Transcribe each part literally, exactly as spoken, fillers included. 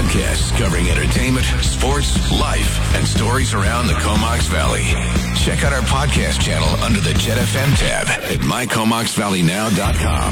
podcasts covering entertainment, sports, life, and stories around the Comox Valley. Check out our podcast channel under the Jet F M tab at my comox valley now dot com.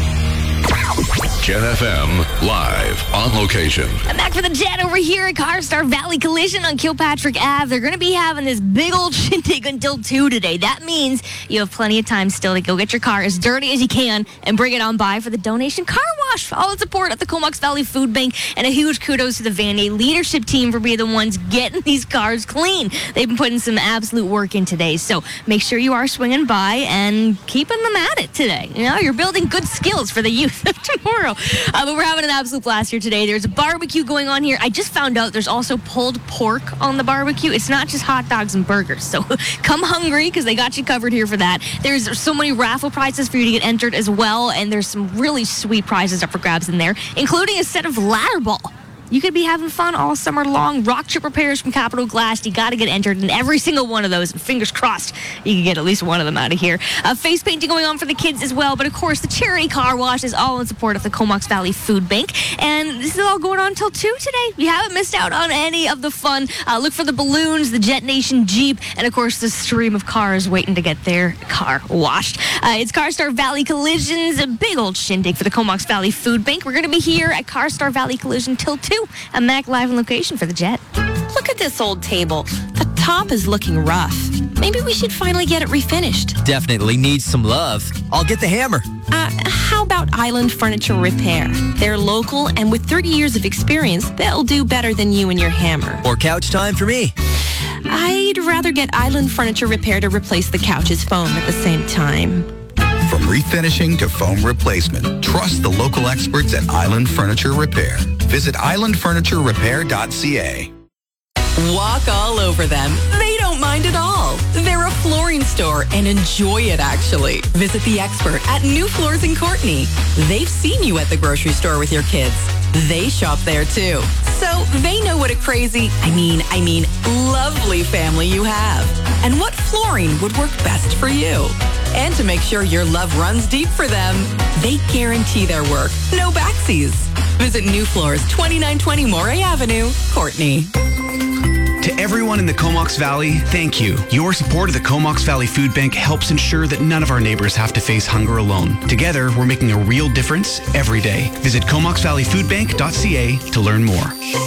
Jet F M, live, on location. I'm back for the Jet over here at Carstar Valley Collision on Kilpatrick Avenue. They're going to be having this big old shindig until two today. That means you have plenty of time still to go get your car as dirty as you can and bring it on by for the donation car wash. All in support of the Comox Valley Food Bank, and a huge kudos to the Vanier leadership team for being the ones getting these cars clean. They've been putting some absolute work in today, so make sure you are swinging by and keeping them at it today. You know, you're building good skills for the youth of tomorrow. Uh, but we're having an absolute blast here today. There's a barbecue going on here. I just found out there's also pulled pork on the barbecue. It's not just hot dogs and burgers. So come hungry because they got you covered here for that. There's so many raffle prizes for you to get entered as well. And there's some really sweet prizes up for grabs in there, including a set of ladder ball. You could be having fun all summer long. Rock chip repairs from Capital Glass. You got to get entered in every single one of those. And fingers crossed, you can get at least one of them out of here. Uh, face painting going on for the kids as well. But of course, the charity car wash is all in support of the Comox Valley Food Bank. And this is all going on until two today. You haven't missed out on any of the fun. Uh, look for the balloons, the Jet Nation Jeep, and of course, the stream of cars waiting to get their car washed. Uh, it's Carstar Valley Collisions, a big old shindig for the Comox Valley Food Bank. We're going to be here at Carstar Valley Collision till two. I'm Mac live on location for the Jet. Look at this old table. The top is looking rough. Maybe we should finally get it refinished. Definitely needs some love. I'll get the hammer. Uh, how about Island Furniture Repair? They're local, and with thirty years of experience, they'll do better than you and your hammer. Or couch time for me. I'd rather get Island Furniture Repair to replace the couch's foam at the same time. From refinishing to foam replacement, trust the local experts at Island Furniture Repair. Visit island furniture repair dot c a. Walk all over them. They don't mind at all. They're a flooring store and enjoy it, actually. Visit the expert at New Floors in Courtney. They've seen you at the grocery store with your kids. They shop there, too. So they know what a crazy, I mean, I mean, lovely family you have. And what flooring would work best for you. And to make sure your love runs deep for them, they guarantee their work. No backsies. Visit New Floors, twenty-nine twenty Moray Avenue, Courtney. To everyone in the Comox Valley, thank you. Your support of the Comox Valley Food Bank helps ensure that none of our neighbors have to face hunger alone. Together, we're making a real difference every day. Visit comox valley food bank dot c a to learn more.